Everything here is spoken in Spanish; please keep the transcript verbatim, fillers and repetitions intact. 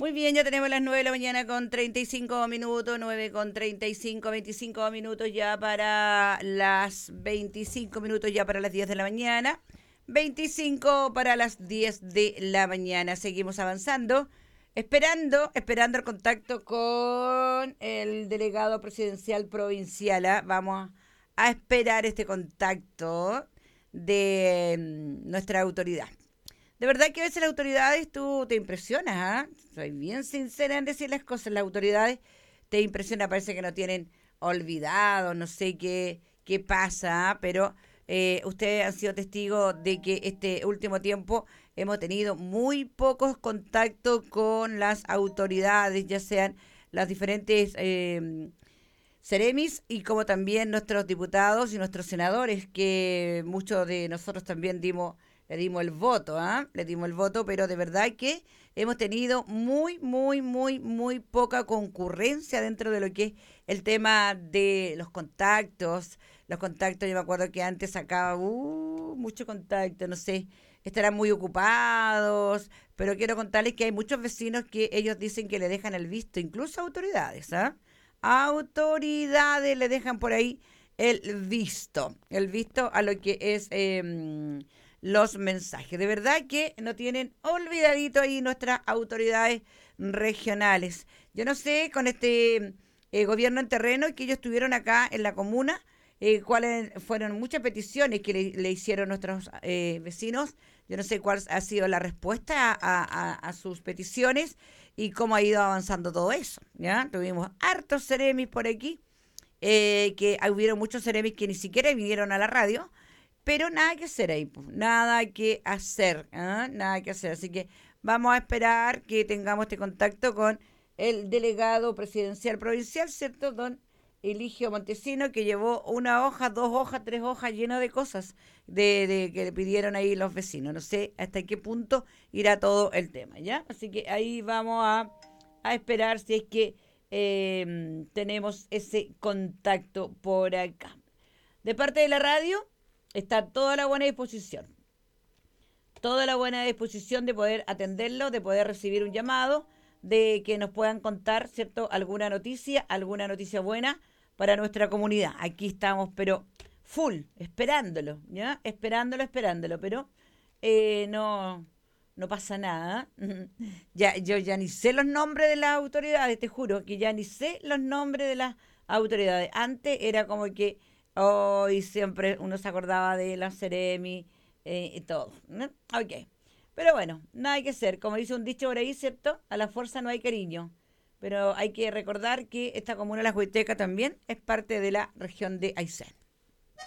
Muy bien, ya tenemos las nueve de la mañana con treinta y cinco minutos, nueve con treinta y cinco, veinticinco minutos ya para las veinticinco minutos ya para las diez de la mañana, veinticinco para las diez de la mañana. Seguimos avanzando, esperando, esperando el contacto con el delegado presidencial provincial. ¿Ah? Vamos a esperar este contacto de mm, nuestra autoridad. De verdad que a veces las autoridades tú te impresionas, ¿ah? Soy bien sincera en decir las cosas. Las autoridades te impresiona, parece que no tienen olvidado, no sé qué, qué pasa, ¿ah? Pero eh, ustedes han sido testigos de que este último tiempo hemos tenido muy pocos contactos con las autoridades, ya sean las diferentes eh, Ceremis y como también nuestros diputados y nuestros senadores, que muchos de nosotros también dimos, le dimos el voto, ¿ah? Le dimos el voto, pero de verdad que hemos tenido muy, muy, muy, muy poca concurrencia dentro de lo que es el tema de los contactos. Los contactos, yo me acuerdo que antes sacaba uh, mucho contacto, no sé, estarán muy ocupados, pero quiero contarles que hay muchos vecinos que ellos dicen que le dejan el visto, incluso autoridades, ¿ah? Autoridades le dejan por ahí el visto, el visto a lo que es eh, los mensajes. De verdad que no tienen olvidadito ahí nuestras autoridades regionales. Yo no sé, con este eh, gobierno en terreno que ellos tuvieron acá en la comuna, eh, cuáles fueron muchas peticiones que le, le hicieron nuestros eh, vecinos. Yo no sé cuál ha sido la respuesta a, a, a sus peticiones y cómo ha ido avanzando todo eso. ¿Ya? Tuvimos hartos seremis por aquí, eh, que hubieron muchos seremis que ni siquiera vinieron a la radio, pero nada que hacer ahí, pues, nada que hacer, ¿eh? Nada que hacer. Así que vamos a esperar que tengamos este contacto con el delegado presidencial provincial, ¿cierto? Don Eligio Montesino, que llevó una hoja, dos hojas, tres hojas llenas de cosas de, de que le pidieron ahí los vecinos. No sé hasta qué punto irá todo el tema, ¿ya? Así que ahí vamos a, a esperar si es que eh, tenemos ese contacto por acá. De parte de la radio está toda la buena disposición. Toda la buena disposición de poder atenderlo, de poder recibir un llamado, de que nos puedan contar, ¿cierto?, alguna noticia, alguna noticia buena para nuestra comunidad. Aquí estamos, pero full, esperándolo, ¿ya? Esperándolo, esperándolo, pero eh, no, no pasa nada. Ya, yo ya ni sé los nombres de las autoridades, te juro que ya ni sé los nombres de las autoridades. Antes era como que hoy siempre uno se acordaba de la Ceremi eh, y todo, ¿no? Ok. Pero bueno, nada hay que hacer. Como dice un dicho por ahí, ¿cierto? A la fuerza no hay cariño. Pero hay que recordar que esta comuna de La Huiteca también es parte de la región de Aysén.